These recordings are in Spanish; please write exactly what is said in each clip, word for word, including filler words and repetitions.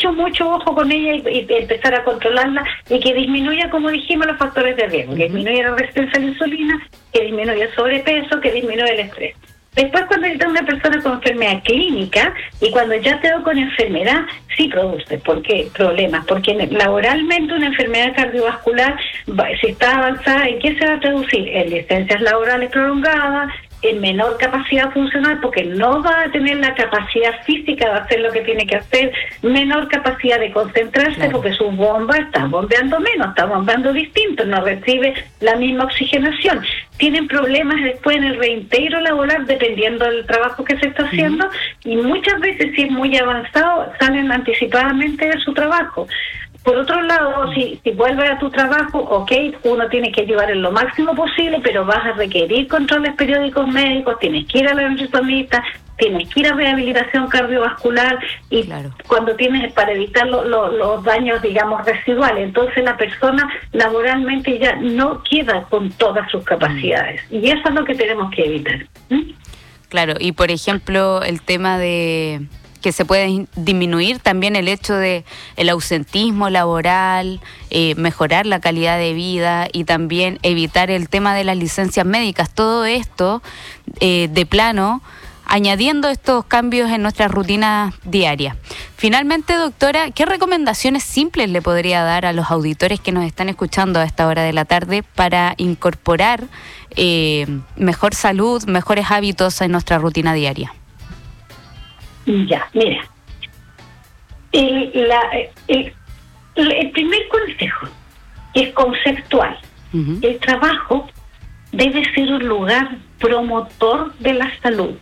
mucho, mucho ojo con ella y, y empezar a controlarla y que disminuya, como dijimos, los factores de riesgo, que disminuya la resistencia a la insulina, que disminuya el sobrepeso, que disminuya el estrés. Después, cuando está una persona con enfermedad clínica y cuando ya te veo con enfermedad, sí produce. ¿Por qué? Problemas. Porque laboralmente una enfermedad cardiovascular, si está avanzada, ¿en qué se va a traducir? En licencias laborales prolongadas, en menor capacidad funcional, porque no va a tener la capacidad física de hacer lo que tiene que hacer, menor capacidad de concentrarse, claro, porque sus bombas están bombeando menos, están bombeando distinto, no recibe la misma oxigenación. Tienen problemas después en el reintegro laboral, dependiendo del trabajo que se está haciendo, uh-huh. y muchas veces, si es muy avanzado, salen anticipadamente de su trabajo. Por otro lado, si, si vuelves a tu trabajo, ok, uno tiene que ayudar en lo máximo posible, pero vas a requerir controles periódicos médicos, tienes que ir a la nutricionista, tienes que ir a rehabilitación cardiovascular, y claro, cuando tienes, para evitar lo, lo, los daños, digamos, residuales. Entonces la persona laboralmente ya no queda con todas sus capacidades, y eso es lo que tenemos que evitar. ¿Mm? Claro, y por ejemplo, el tema de que se puede disminuir también el hecho de el ausentismo laboral, eh, mejorar la calidad de vida y también evitar el tema de las licencias médicas. Todo esto eh, de plano, añadiendo estos cambios en nuestra rutina diaria. Finalmente, doctora, ¿qué recomendaciones simples le podría dar a los auditores que nos están escuchando a esta hora de la tarde para incorporar eh, mejor salud, mejores hábitos en nuestra rutina diaria? Ya, mira, el, la, el, el primer consejo, que es conceptual, uh-huh. el trabajo debe ser un lugar promotor de la salud,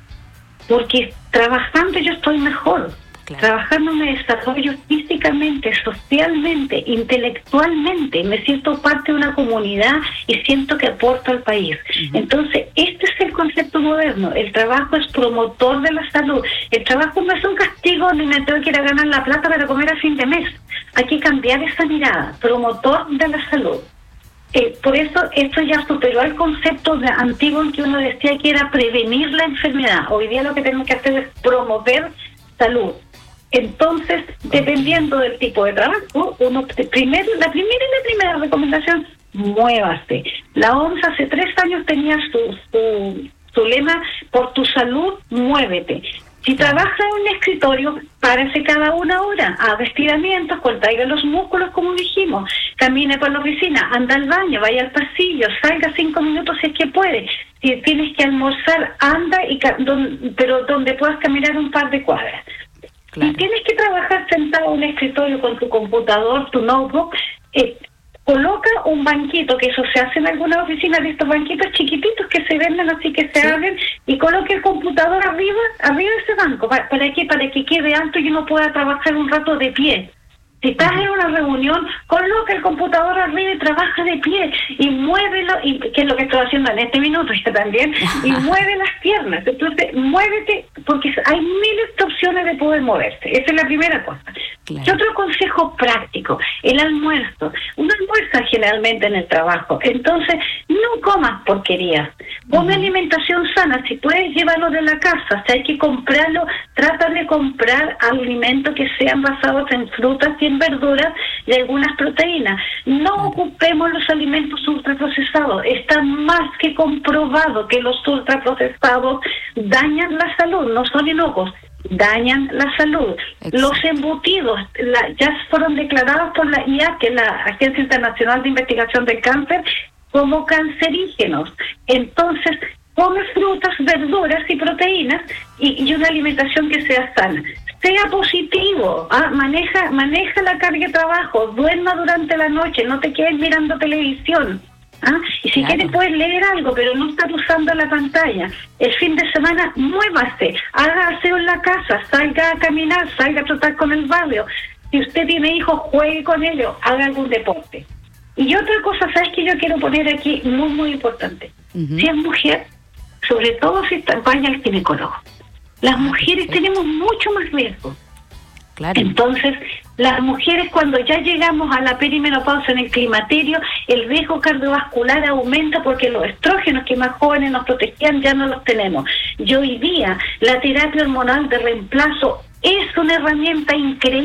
porque trabajando yo estoy mejor, claro. Trabajando me desarrollo físicamente, socialmente, intelectualmente, me siento parte de una comunidad y siento que aporto al país. Uh-huh. Entonces, este es el concepto moderno, el trabajo es promotor de la salud, el trabajo no es un castigo ni me tengo que ir a ganar la plata para comer a fin de mes, hay que cambiar esa mirada, promotor de la salud. Eh, por eso esto ya superó el concepto de antiguo en que uno decía que era prevenir la enfermedad. Hoy día lo que tenemos que hacer es promover salud. Entonces, dependiendo del tipo de trabajo, uno primero, la primera y la primera recomendación, muévase. La O M S hace tres años tenía su, su, su lema, por tu salud, muévete. Si trabaja en un escritorio, párese cada una hora, haga estiramientos, contraiga los músculos, como dijimos, camine por la oficina, anda al baño, vaya al pasillo, salga cinco minutos si es que puede. Si tienes que almorzar, anda, y don, pero donde puedas caminar un par de cuadras. Claro. Si tienes que trabajar sentado en un escritorio con tu computador, tu notebook, eh, coloca un banquito, que eso se hace en algunas oficinas, de estos banquitos chiquititos que se venden así, que se sí. abren, y coloque el computador arriba, arriba de ese banco. ¿Para, para qué? Para que quede alto y uno pueda trabajar un rato de pie. Si estás en una reunión, coloca el computador arriba y trabaja de pie y muévelo, y que es lo que estoy haciendo en este minuto ya también, y mueve las piernas. Entonces, muévete, porque hay miles de opciones de poder moverse. Esa es la primera cosa. Claro. Y otro consejo práctico, el almuerzo. Uno almuerza generalmente en el trabajo, entonces no comas porquerías. Come uh-huh. alimentación sana, si puedes llevarlo de la casa, si hay que comprarlo, trata de comprar alimentos que sean basados en frutas y en verduras y algunas proteínas. No uh-huh. ocupemos los alimentos ultraprocesados. Está más que comprobado que los ultraprocesados dañan la salud, no son inocuos, dañan la salud. Exacto. Los embutidos la, ya fueron declarados por la I A, que es la Agencia Internacional de Investigación del Cáncer, como cancerígenos. Entonces, come frutas, verduras y proteínas y, y una alimentación que sea sana. Sea positivo, ¿ah? maneja maneja la carga de trabajo, duerma durante la noche, no te quedes mirando televisión. ¿Ah? Y si claro. quieres puedes leer algo, pero no estar usando la pantalla. El fin de semana, muévase, haga aseo en la casa, salga a caminar, salga a trotar con el barrio. Si usted tiene hijos, juegue con ellos, haga algún deporte. Y otra cosa, ¿sabes que yo quiero poner aquí? Muy, muy importante. Uh-huh. Si es mujer, sobre todo si está, vaya al ginecólogo. Las ah, mujeres perfecto. tenemos mucho más riesgo. Claro. Entonces, las mujeres, cuando ya llegamos a la perimenopausia, en el climaterio, el riesgo cardiovascular aumenta porque los estrógenos que más jóvenes nos protegían ya no los tenemos. Y hoy día la terapia hormonal de reemplazo es una herramienta increíble